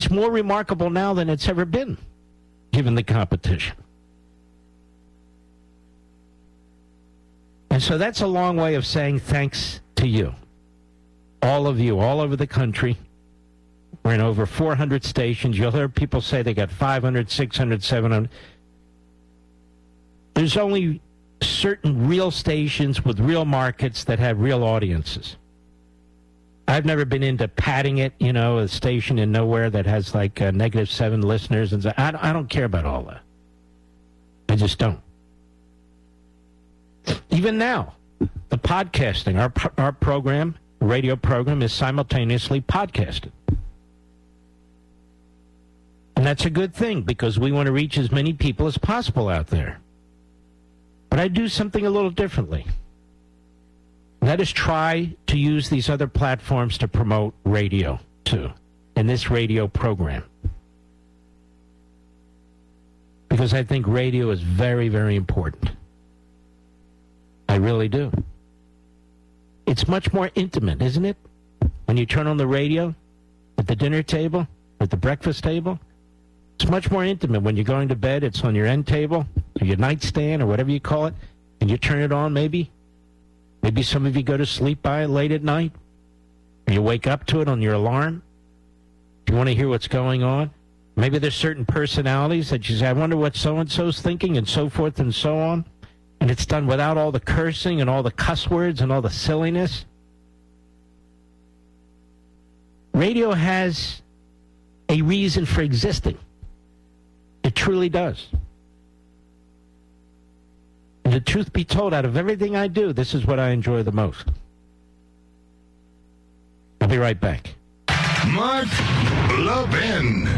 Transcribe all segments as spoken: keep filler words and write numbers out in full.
It's more remarkable now than it's ever been, given the competition. And so that's a long way of saying thanks to you, all of you, all over the country. We're in over four hundred stations. You'll hear people say they got five hundred, six hundred, seven hundred. There's only certain real stations with real markets that have real audiences. I've never been into padding it, you know, a station in nowhere that has like uh, negative seven listeners. And so I, I don't care about all that. I just don't. Even now, the podcasting, our our program, radio program, is simultaneously podcasted. And that's a good thing because we want to reach as many people as possible out there. But I do something a little differently. That is try to use these other platforms to promote radio, too, in this radio program. Because I think radio is very, very important. I really do. It's much more intimate, isn't it? When you turn on the radio at the dinner table, at the breakfast table, it's much more intimate. When you're going to bed, it's on your end table, or your nightstand, or whatever you call it, and you turn it on maybe. Maybe some of you go to sleep by it late at night, or you wake up to it on your alarm. If you want to hear what's going on, maybe there's certain personalities that you say, I wonder what so-and-so's thinking, and so forth and so on. And it's done without all the cursing and all the cuss words and all the silliness. Radio has a reason for existing. It truly does. And the truth be told, out of everything I do, this is what I enjoy the most. I'll be right back. Mark Levin.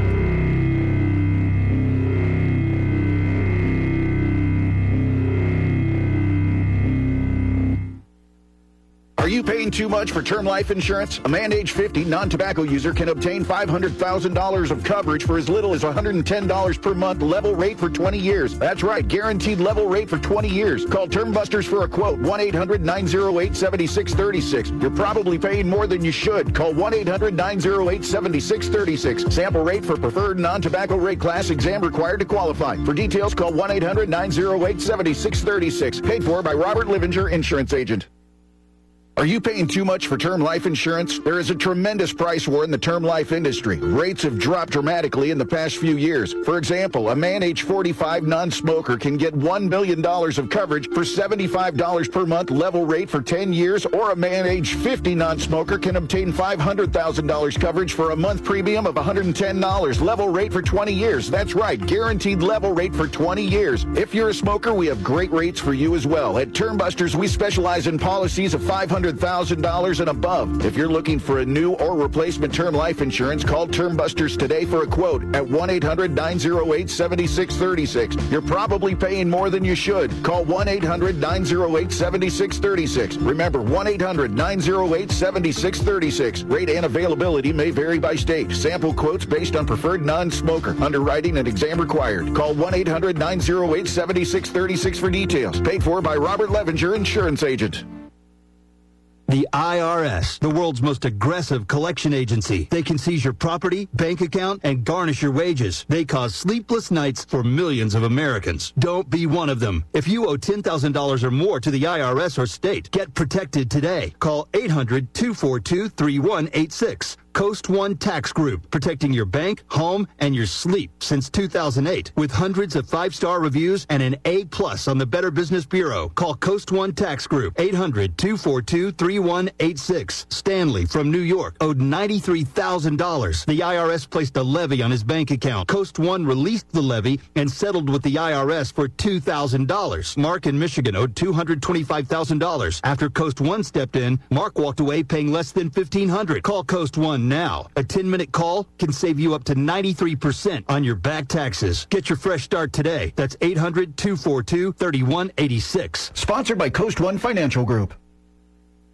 Are you paying too much for term life insurance? A man age fifty, non-tobacco user can obtain five hundred thousand dollars of coverage for as little as one hundred ten dollars per month, level rate for twenty years. That's right, guaranteed level rate for twenty years. Call Term Busters for a quote, one eight hundred nine oh eight seven six three six. You're probably paying more than you should. Call one eight hundred nine oh eight seven six three six. Sample rate for preferred non-tobacco rate class, exam required to qualify. For details, call one eight hundred nine oh eight seven six three six. Paid for by Robert Livinger, insurance agent. Are you paying too much for term life insurance? There is a tremendous price war in the term life industry. Rates have dropped dramatically in the past few years. For example, a man age forty-five, non-smoker, can get one million dollars of coverage for seventy-five dollars per month, level rate for ten years, or a man age fifty, non-smoker, can obtain five hundred thousand dollars coverage for a month premium of one hundred ten dollars, level rate for twenty years. That's right, guaranteed level rate for twenty years. If you're a smoker, we have great rates for you as well. At Term Busters, we specialize in policies of five hundred thousand dollars and above. If you're looking for a new or replacement term life insurance, call Term Busters today for a quote at one eight hundred nine oh eight seven six three six. You're probably paying more than you should. Call one eight hundred nine oh eight seven six three six. Remember, one eight hundred nine oh eight seven six three six. Rate and availability may vary by state. Sample quotes based on preferred non-smoker. Underwriting and exam required. Call one eight hundred nine oh eight seven six three six for details. Paid for by Robert Levinger, insurance agent. The I R S, the world's most aggressive collection agency. They can seize your property, bank account, and garnish your wages. They cause sleepless nights for millions of Americans. Don't be one of them. If you owe ten thousand dollars or more to the I R S or state, get protected today. Call eight hundred two four two three one eight six. Coast One Tax Group, protecting your bank, home, and your sleep since two thousand eight. With hundreds of five-star reviews and an A plus on the Better Business Bureau. Call Coast One Tax Group, eight hundred two four two three one eight six. Stanley from New York owed ninety-three thousand dollars. The I R S placed a levy on his bank account. Coast One released the levy and settled with the I R S for two thousand dollars. Mark in Michigan owed two hundred twenty-five thousand dollars. After Coast One stepped in, Mark walked away paying less than fifteen hundred dollars. Call Coast One now. A ten-minute call can save you up to ninety-three percent on your back taxes. Get your fresh start today. That's eight hundred two four two three one eight six. Sponsored by Coast One Financial Group.